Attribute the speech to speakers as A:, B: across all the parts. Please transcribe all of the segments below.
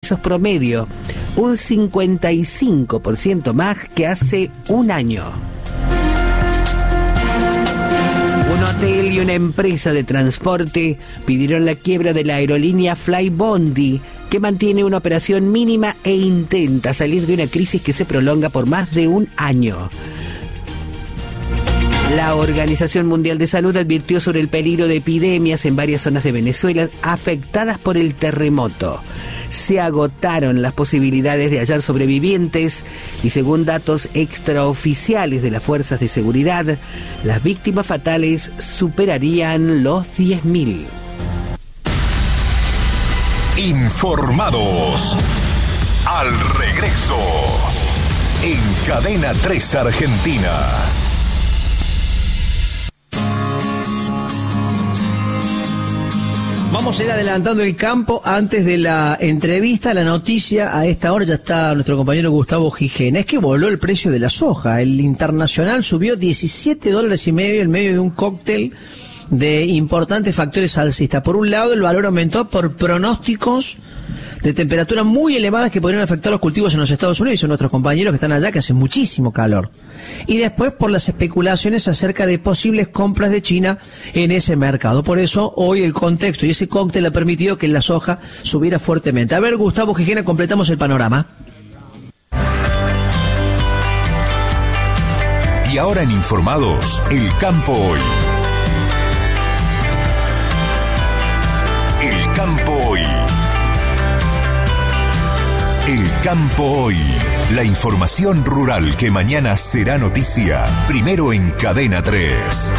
A: promedio, un 55% más que hace un año. Un hotel y una empresa de transporte pidieron la quiebra de la aerolínea Flybondi, que mantiene una operación mínima e intenta salir de una crisis que se prolonga por más de un año. La Organización Mundial de Salud advirtió sobre el peligro de epidemias en varias zonas de Venezuela afectadas por el terremoto. Se agotaron las posibilidades de hallar sobrevivientes y, según datos extraoficiales de las fuerzas de seguridad, las víctimas fatales superarían los 10.000.
B: Informados. Al regreso. En Cadena 3 Argentina.
C: Vamos a ir adelantando el campo antes de la entrevista, la noticia. A esta hora ya está nuestro compañero Gustavo Gijena. Es que voló el precio de la soja. El internacional subió $17.50 en medio de un cóctel de importantes factores alcistas. Por un lado, el valor aumentó por pronósticos de temperaturas muy elevadas que podrían afectar los cultivos en los Estados Unidos. Son nuestros compañeros que están allá, que hace muchísimo calor. Y después por las especulaciones acerca de posibles compras de China en ese mercado. Por eso hoy el contexto y ese cóctel ha permitido que la soja subiera fuertemente. A ver, Gustavo Gijena, completamos el panorama.
B: Y ahora en Informados, el campo hoy. El campo hoy. El campo hoy. La información rural que mañana será noticia. Primero en Cadena 3.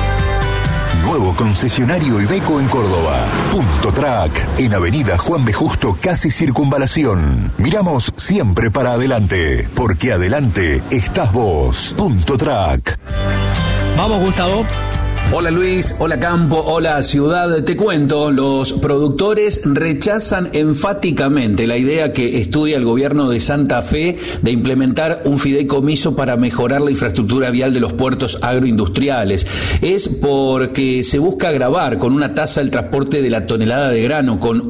B: Nuevo concesionario Iveco en Córdoba. Punto Track en Avenida Juan B. Justo, casi Circunvalación. Miramos siempre para adelante, porque adelante estás vos. Punto Track.
C: Vamos, Gustavo.
D: Hola Luis, hola campo, hola ciudad. Te cuento, los productores rechazan enfáticamente la idea que estudia el gobierno de Santa Fe de implementar un fideicomiso para mejorar la infraestructura vial de los puertos agroindustriales. Es porque se busca gravar con una tasa el transporte de la tonelada de grano con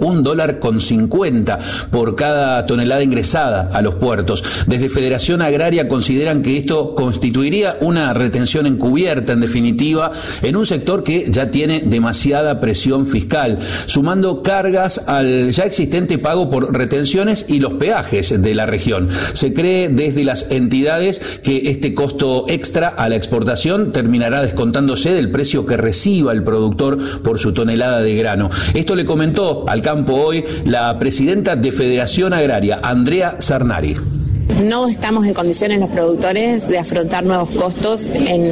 D: $1.50 por cada tonelada ingresada a los puertos. Desde Federación Agraria consideran que esto constituiría una retención encubierta, en definitiva, en un sector que ya tiene demasiada presión fiscal, sumando cargas al ya existente pago por retenciones y los peajes de la región. Se cree desde las entidades que este costo extra a la exportación terminará descontándose del precio que reciba el productor por su tonelada de grano. Esto le comentó al campo hoy la presidenta de Federación Agraria, Andrea Zarnari.
E: No estamos en condiciones los productores de afrontar nuevos costos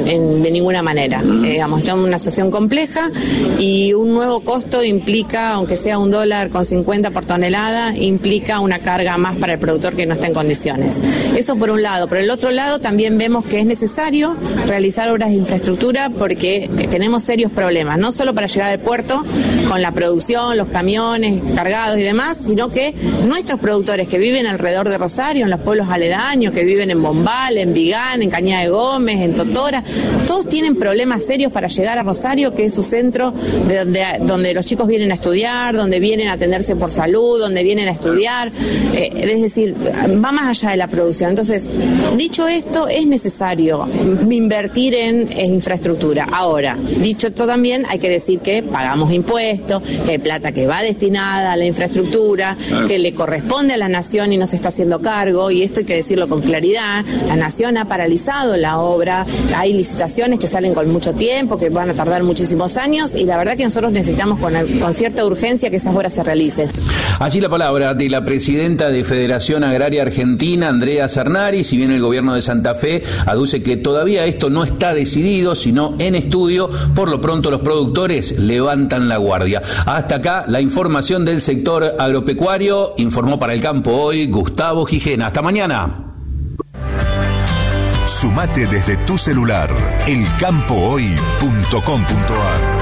E: de ninguna manera. Estamos en una situación compleja y un nuevo costo implica, aunque sea $1.50 por tonelada, implica una carga más para el productor que no está en condiciones. Eso por un lado. Por el otro lado también vemos que es necesario realizar obras de infraestructura porque tenemos serios problemas, no solo para llegar al puerto con la producción, los camiones cargados y demás, sino que nuestros productores que viven alrededor de Rosario, en los pueblos aledaños, que viven en Bombal, en Vigán, en Cañada de Gómez, en Totora, todos tienen problemas serios para llegar a Rosario, que es su centro donde los chicos vienen a estudiar, donde vienen a atenderse por salud, donde vienen a estudiar, es decir, va más allá de la producción. Entonces, dicho esto, es necesario invertir en infraestructura. Ahora, dicho esto también, hay que decir que pagamos impuestos, que hay plata que va destinada a la infraestructura, que le corresponde a la nación y no se está haciendo cargo, y esto hay que decirlo con claridad. La nación ha paralizado la obra, hay licitaciones que salen con mucho tiempo, que van a tardar muchísimos años, y la verdad que nosotros necesitamos con cierta urgencia que esas obras se realicen.
D: Allí la palabra de la presidenta de Federación Agraria Argentina, Andrea Zarnari. Si bien el gobierno de Santa Fe aduce que todavía esto no está decidido, sino en estudio, por lo pronto los productores levantan la guardia. Hasta acá la información del sector agropecuario. Informó para el campo hoy Gustavo Gijena. Hasta mañana.
B: Sumate desde tu celular, elcampohoy.com.ar.